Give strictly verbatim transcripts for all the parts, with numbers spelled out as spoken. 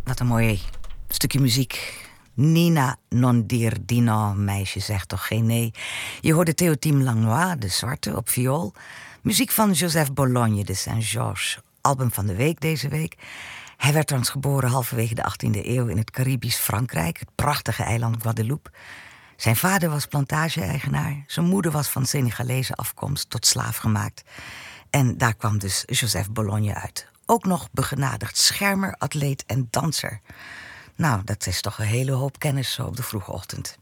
Wat een mooi stukje muziek. Nina non dir di no, meisje zegt toch geen nee. Je hoorde Théotime Langlois, de zwarte, op viool. Muziek van Joseph Bologne de Saint-Georges, album van de week deze week. Hij werd trouwens geboren halverwege de achttiende eeuw in het Caribisch Frankrijk, het prachtige eiland Guadeloupe. Zijn vader was plantage-eigenaar, zijn moeder was van Senegalese afkomst, tot slaaf gemaakt. En daar kwam dus Joseph Bologne uit. Ook nog begenadigd schermer, atleet en danser. Nou, dat is toch een hele hoop kennis zo op de vroege ochtend.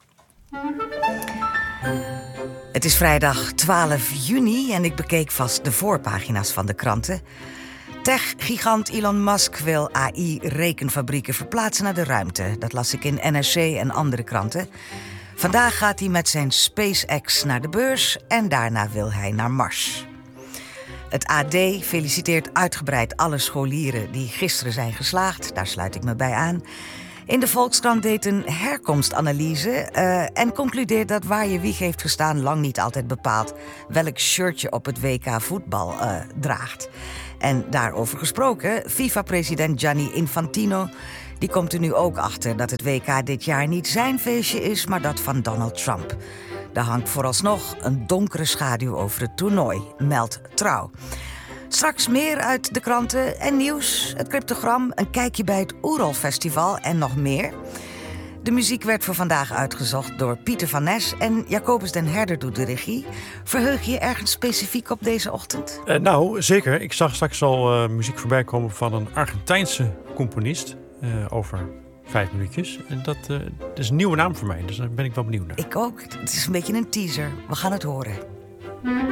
Het is vrijdag twaalf juni en ik bekeek vast de voorpagina's van de kranten. Tech-gigant Elon Musk wil A I-rekenfabrieken verplaatsen naar de ruimte. Dat las ik in N R C en andere kranten. Vandaag gaat hij met zijn SpaceX naar de beurs en daarna wil hij naar Mars. Het A D feliciteert uitgebreid alle scholieren die gisteren zijn geslaagd. Daar sluit ik me bij aan. In de Volkskrant deed een herkomstanalyse uh, en concludeert dat waar je wieg heeft gestaan lang niet altijd bepaalt welk shirtje op het W K voetbal uh, draagt. En daarover gesproken, FIFA-president Gianni Infantino, die komt er nu ook achter dat het W K dit jaar niet zijn feestje is, maar dat van Donald Trump. Daar hangt vooralsnog een donkere schaduw over het toernooi, meldt Trouw. Straks meer uit de kranten en nieuws, het cryptogram, een kijkje bij het Oerol Festival en nog meer. De muziek werd voor vandaag uitgezocht door Pieter van Nes en Jacobus den Herder doet de regie. Verheug je ergens specifiek op deze ochtend? Uh, nou, zeker. Ik zag straks al uh, muziek voorbij komen van een Argentijnse componist uh, over vijf minuutjes. En dat, uh, dat is een nieuwe naam voor mij, dus daar ben ik wel benieuwd naar. Ik ook. Het is een beetje een teaser. We gaan het horen.